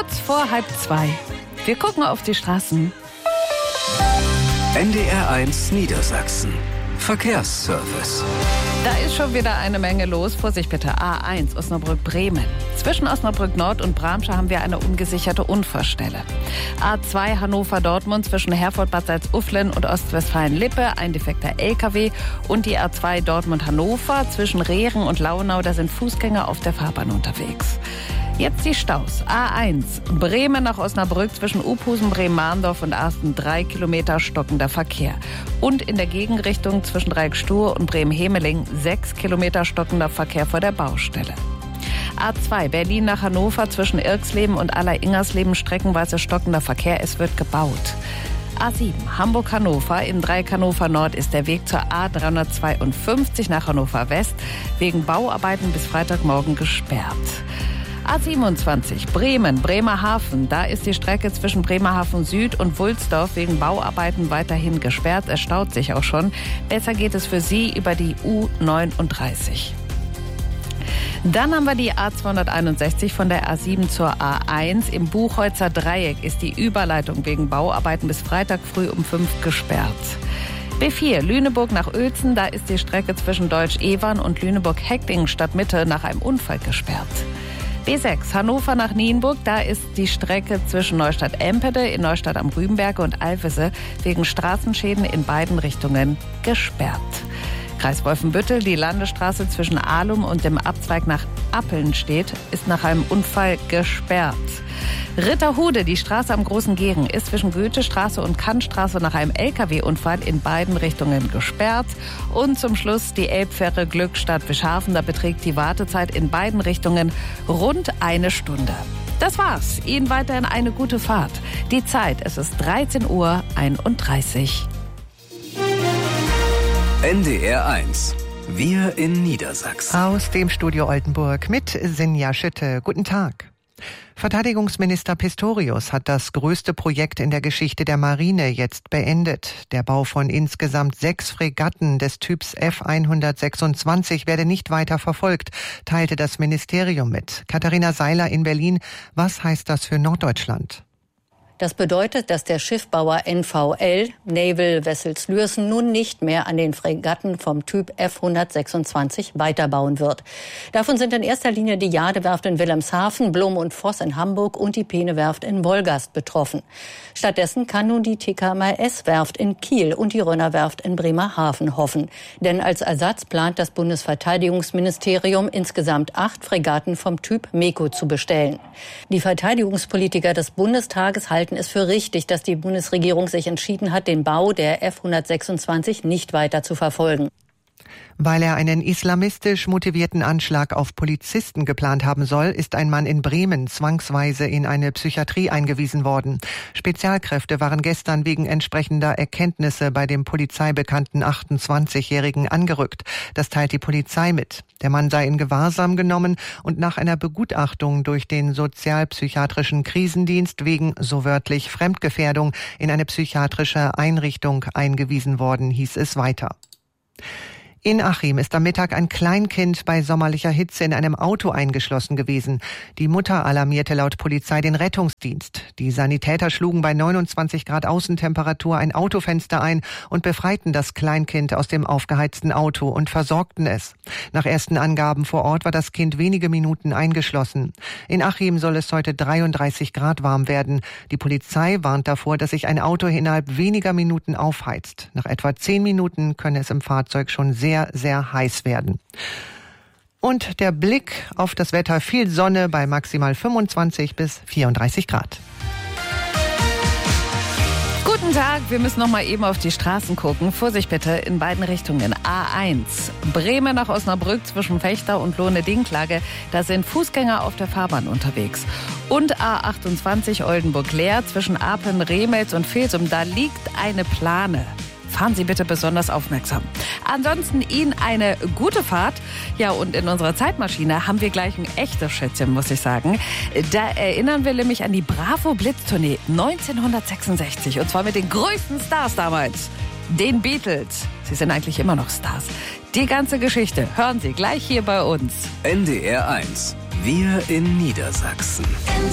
kurz vor 1:30. Wir gucken auf die Straßen. NDR1 Niedersachsen. Verkehrsservice. Da ist schon wieder eine Menge los. Vorsicht bitte. A1 Osnabrück-Bremen. Zwischen Osnabrück Nord und Bramsche haben wir eine ungesicherte Unfallstelle. A2 Hannover-Dortmund zwischen Herford-Bad Salzuflen und Ostwestfalen-Lippe. Ein defekter LKW. Und die A2 Dortmund-Hannover zwischen Rehren und Launau. Da sind Fußgänger auf der Fahrbahn unterwegs. Jetzt die Staus. A1 Bremen nach Osnabrück zwischen Uphusen, Bremen-Mahndorf und Arsten 3 Kilometer stockender Verkehr. Und in der Gegenrichtung zwischen Dreieckstuhr und Bremen-Hemeling 6 Kilometer stockender Verkehr vor der Baustelle. A2 Berlin nach Hannover zwischen Irksleben und Aller-Ingersleben streckenweise stockender Verkehr. Es wird gebaut. A7 Hamburg-Hannover. In Dreieck Hannover Nord ist der Weg zur A352 nach Hannover West wegen Bauarbeiten bis Freitagmorgen gesperrt. A27 Bremen, Bremerhaven. Da ist die Strecke zwischen Bremerhaven Süd und Wulsdorf wegen Bauarbeiten weiterhin gesperrt. Es staut sich auch schon. Besser geht es für Sie über die U39. Dann haben wir die A261 von der A7 zur A1. Im Buchholzer Dreieck ist die Überleitung wegen Bauarbeiten bis Freitag früh um 5 gesperrt. B4 Lüneburg nach Uelzen. Da ist die Strecke zwischen Deutsch-Evern und Lüneburg-Hecklingen Stadtmitte nach einem Unfall gesperrt. B6 Hannover nach Nienburg, da ist die Strecke zwischen Neustadt-Empede in Neustadt am Rübenberge und Alvese wegen Straßenschäden in beiden Richtungen gesperrt. Kreis Wolfenbüttel, die Landesstraße zwischen Ahlum und dem Abzweig nach Appelnstedt ist nach einem Unfall gesperrt. Ritterhude, die Straße am Großen Gering, ist zwischen Goethestraße und Kantstraße nach einem LKW-Unfall in beiden Richtungen gesperrt. Und zum Schluss die Elbfähre Glückstadt-Wischhafen, da beträgt die Wartezeit in beiden Richtungen rund 1 Stunde. Das war's. Ihnen weiterhin eine gute Fahrt. Die Zeit, es ist 13:31 Uhr. NDR1. Wir in Niedersachsen. Aus dem Studio Oldenburg mit Sinja Schütte. Guten Tag. Verteidigungsminister Pistorius hat das größte Projekt in der Geschichte der Marine jetzt beendet. Der Bau von insgesamt 6 Fregatten des Typs F-126 werde nicht weiter verfolgt, teilte das Ministerium mit. Katharina Seiler in Berlin. Was heißt das für Norddeutschland? Das bedeutet, dass der Schiffbauer NVL, Naval Vessels Lürssen, nun nicht mehr an den Fregatten vom Typ F-126 weiterbauen wird. Davon sind in erster Linie die Jadewerft in Wilhelmshaven, Blum und Voss in Hamburg und die Peene-Werft in Wolgast betroffen. Stattdessen kann nun die TKMS-Werft in Kiel und die Rönner-Werft in Bremerhaven hoffen. Denn als Ersatz plant das Bundesverteidigungsministerium insgesamt 8 Fregatten vom Typ MEKO zu bestellen. Die Verteidigungspolitiker des Bundestages halten es für richtig, dass die Bundesregierung sich entschieden hat, den Bau der F-126 nicht weiter zu verfolgen. Weil er einen islamistisch motivierten Anschlag auf Polizisten geplant haben soll, ist ein Mann in Bremen zwangsweise in eine Psychiatrie eingewiesen worden. Spezialkräfte waren gestern wegen entsprechender Erkenntnisse bei dem polizeibekannten 28-Jährigen angerückt. Das teilt die Polizei mit. Der Mann sei in Gewahrsam genommen und nach einer Begutachtung durch den sozialpsychiatrischen Krisendienst wegen, so wörtlich, Fremdgefährdung in eine psychiatrische Einrichtung eingewiesen worden, hieß es weiter. In Achim ist am Mittag ein Kleinkind bei sommerlicher Hitze in einem Auto eingeschlossen gewesen. Die Mutter alarmierte laut Polizei den Rettungsdienst. Die Sanitäter schlugen bei 29 Grad Außentemperatur ein Autofenster ein und befreiten das Kleinkind aus dem aufgeheizten Auto und versorgten es. Nach ersten Angaben vor Ort war das Kind wenige Minuten eingeschlossen. In Achim soll es heute 33 Grad warm werden. Die Polizei warnt davor, dass sich ein Auto innerhalb weniger Minuten aufheizt. Nach etwa 10 Minuten könne es im Fahrzeug schon sehr heiß werden. Und der Blick auf das Wetter: viel Sonne bei maximal 25 bis 34 Grad. Guten Tag, wir müssen noch mal eben auf die Straßen gucken. Vorsicht bitte in beiden Richtungen. A1 Bremen nach Osnabrück zwischen Fechter und Lohne-Dinklage. Da sind Fußgänger auf der Fahrbahn unterwegs. Und A28 Oldenburg-Leer zwischen Apen, Remels und Vilsum. Da liegt eine Plane. Fahren Sie bitte besonders aufmerksam. Ansonsten Ihnen eine gute Fahrt. Ja, und in unserer Zeitmaschine haben wir gleich ein echtes Schätzchen, muss ich sagen. Da erinnern wir nämlich an die Bravo-Blitz-Tournee 1966. Und zwar mit den größten Stars damals. Den Beatles. Sie sind eigentlich immer noch Stars. Die ganze Geschichte hören Sie gleich hier bei uns. NDR1. Wir in Niedersachsen.